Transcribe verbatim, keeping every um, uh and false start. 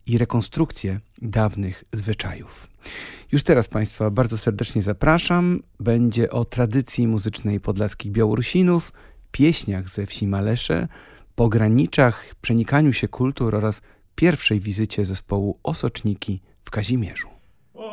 i rekonstrukcję dawnych zwyczajów. Już teraz Państwa bardzo serdecznie zapraszam. Będzie o tradycji muzycznej podlaskich Białorusinów, pieśniach ze wsi Malesze, pograniczach, przenikaniu się kultur oraz pierwszej wizycie zespołu Osoczniki w Kazimierzu.